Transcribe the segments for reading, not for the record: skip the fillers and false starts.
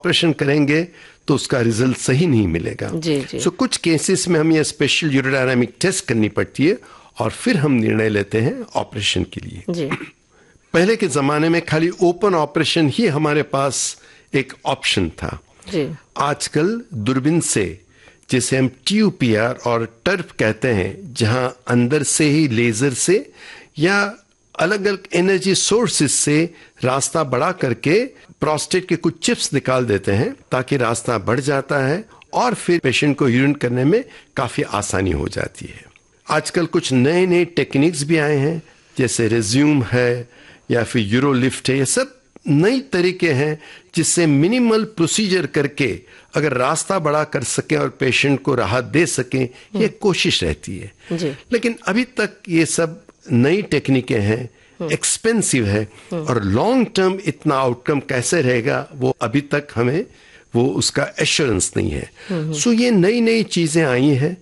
Operation करेंगे तो उसका रिजल्ट सही नहीं मिलेगा। जी। कुछ केसेस में हमें स्पेशल यूरोडायनामिक टेस्ट करनी पड़ती है और फिर हम निर्णय लेते हैं ऑपरेशन के लिए। जी। पहले के जमाने में खाली ओपन ऑपरेशन ही हमारे पास एक ऑप्शन था। जी। आजकल दूरबीन से, जिसे हम TUPR और टर्प कहते हैं, जहां अंदर से ही लेजर से या अलग अलग एनर्जी सोर्सेस से रास्ता बड़ा करके प्रोस्टेट के कुछ चिप्स निकाल देते हैं ताकि रास्ता बढ़ जाता है और फिर पेशेंट को यूरिन करने में काफी आसानी हो जाती है। आजकल कुछ नए नए टेक्निक्स भी आए हैं, जैसे रेज्यूम है या फिर यूरोलिफ्ट है। ये सब नई तरीके हैं जिससे मिनिमल प्रोसीजर करके अगर रास्ता बड़ा कर सकें और पेशेंट को राहत दे सकें, ये कोशिश रहती है। जी। लेकिन अभी तक ये सब नई टेक्निकें हैं, एक्सपेंसिव है और लॉन्ग टर्म इतना आउटकम कैसे रहेगा वो अभी तक हमें वो उसका एश्योरेंस नहीं है। सो ये नई नई चीजें आई हैं,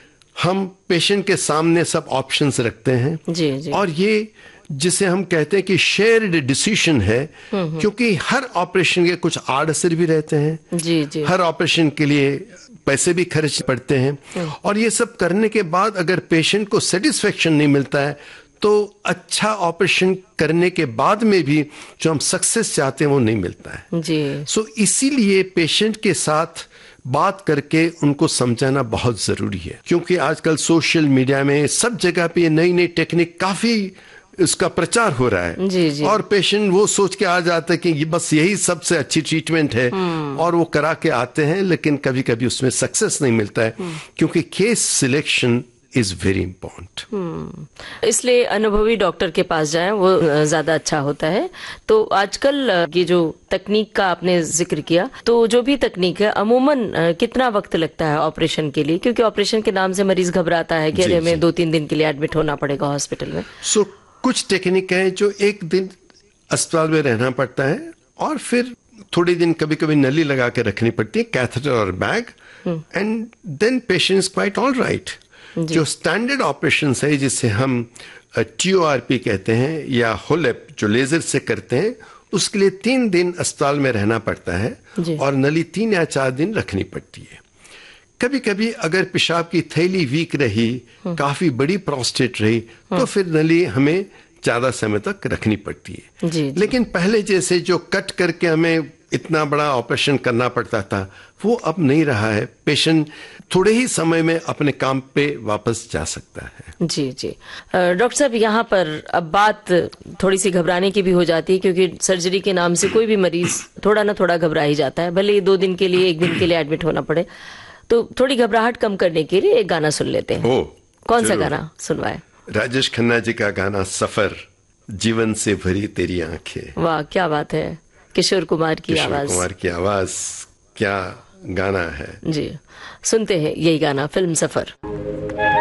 हम पेशेंट के सामने सब ऑप्शंस रखते हैं। जी। और ये जिसे हम कहते हैं कि शेयर्ड डिसीजन है, क्योंकि हर ऑपरेशन के कुछ आड़ असर भी रहते हैं। जी। हर ऑपरेशन के लिए पैसे भी खर्च पड़ते हैं और ये सब करने के बाद अगर पेशेंट को सेटिस्फेक्शन नहीं मिलता है तो अच्छा ऑपरेशन करने के बाद में भी जो हम सक्सेस चाहते हैं वो नहीं मिलता है। जी। इसीलिए पेशेंट के साथ बात करके उनको समझाना बहुत जरूरी है, क्योंकि आजकल सोशल मीडिया में सब जगह पे नई नई टेक्निक काफी उसका प्रचार हो रहा है। जी। और पेशेंट वो सोच के आ जाता है कि ये बस यही सबसे अच्छी ट्रीटमेंट है और वो करा के आते हैं, लेकिन कभी कभी उसमें सक्सेस नहीं मिलता है क्योंकि case selection is very important. इसलिए अनुभवी डॉक्टर के पास जाएं, वो ज्यादा अच्छा होता है। तो आजकल ये जो तकनीक का आपने जिक्र किया, तो जो भी तकनीक है अमूमन कितना वक्त लगता है ऑपरेशन के लिए? क्योंकि ऑपरेशन के नाम से मरीज घबराता है कि अरे हमें 2-3 दिन के लिए एडमिट होना पड़ेगा हॉस्पिटल में। कुछ टेक्निक है जो एक दिन अस्पताल में रहना पड़ता है और फिर थोड़ी दिन कभी कभी नली लगा के रखनी पड़ती है, कैथेटर और bag, and then patient is quite all right. जो स्टैंडर्ड ऑपरेशन है जिसे हम TURP कहते हैं या होलेप जो लेजर से करते हैं, उसके लिए 3 दिन अस्पताल में रहना पड़ता है और नली 3 या 4 दिन रखनी पड़ती है। कभी कभी अगर पेशाब की थैली वीक रही, काफी बड़ी प्रोस्टेट रही, तो फिर नली हमें ज्यादा समय तक रखनी पड़ती है। जी। लेकिन पहले जैसे जो कट करके हमें इतना बड़ा ऑपरेशन करना पड़ता था वो अब नहीं रहा है। पेशेंट थोड़े ही समय में अपने काम पे वापस जा सकता है। जी। डॉक्टर साहब, यहाँ पर अब बात थोड़ी सी घबराने की भी हो जाती है, क्योंकि सर्जरी के नाम से कोई भी मरीज थोड़ा ना थोड़ा घबरा ही जाता है, भले ही 2 दिन के लिए 1 दिन के लिए एडमिट होना पड़े। तो थोड़ी घबराहट कम करने के लिए एक गाना सुन लेते हैं। कौन सा गाना सुनवाए? राजेश खन्ना जी का गाना सफर, जीवन से भरी तेरी आंखें। वाह, क्या बात है। किशोर कुमार की आवाज, क्या गाना है। जी, सुनते हैं यही गाना, फिल्म सफर।